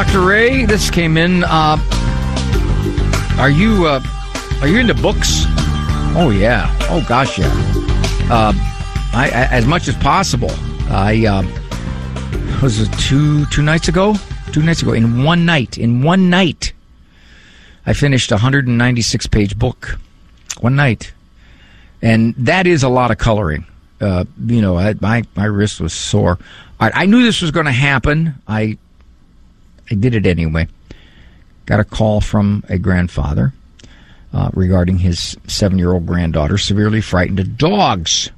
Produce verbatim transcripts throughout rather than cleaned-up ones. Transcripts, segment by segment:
Doctor Ray. This came in. Uh, are you uh, are you into books? Oh yeah. Oh gosh, yeah. Uh, I, I as much as possible. I uh, was it two two nights ago? Two nights ago. In one night. In one night, I finished a one hundred ninety-six page book. One night, and that is a lot of coloring. Uh, you know, I, my my wrist was sore. I, I knew this was going to happen. I. I did it anyway. Got a call from a grandfather uh, regarding his seven-year-old granddaughter severely frightened of dogs.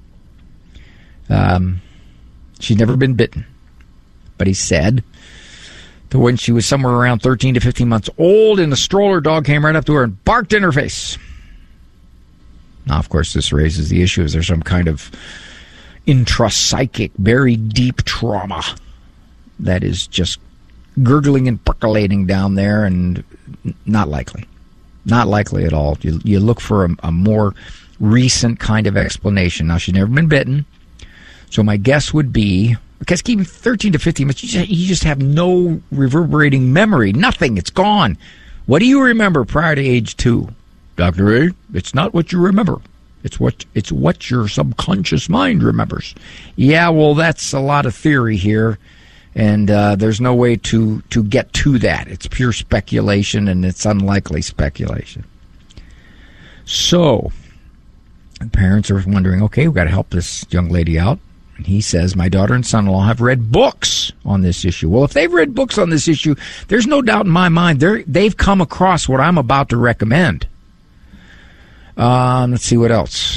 Um, she's never been bitten, but he said that when she was somewhere around thirteen to fifteen months old, in the stroller, dog came right up to her and barked in her face. Now, of course, this raises the issue: is there some kind of intrapsychic, very deep trauma that is just gurgling and percolating down there? And not likely. Not likely at all. You, you look for a, a more recent kind of explanation. Now, she's never been bitten, so my guess would be, because keeping thirteen to fifteen months, you just, you just have no reverberating memory. Nothing. It's gone. What do you remember prior to age two? Doctor A, it's not what you remember. It's what it's what your subconscious mind remembers. Yeah, well, that's a lot of theory here. And uh, there's no way to, to get to that. It's pure speculation, and it's unlikely speculation. So, parents are wondering, okay, we've got to help this young lady out. And he says, my daughter and son-in-law have read books on this issue. Well, if they've read books on this issue, there's no doubt in my mind they're, they've come across what I'm about to recommend. Um, let's see what else.